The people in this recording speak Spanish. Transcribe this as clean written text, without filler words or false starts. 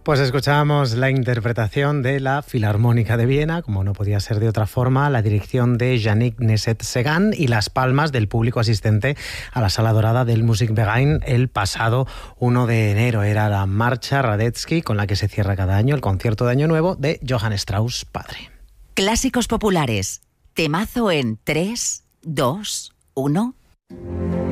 Pues escuchábamos la interpretación de la Filarmónica de Viena, como no podía ser de otra forma, la dirección de Yannick Nézet-Séguin y las palmas del público asistente a la Sala Dorada del Musikverein el pasado 1 de enero. Era la marcha Radetzky con la que se cierra cada año el concierto de Año Nuevo de Johann Strauss padre. Clásicos populares. Temazo en 3, 2, 1.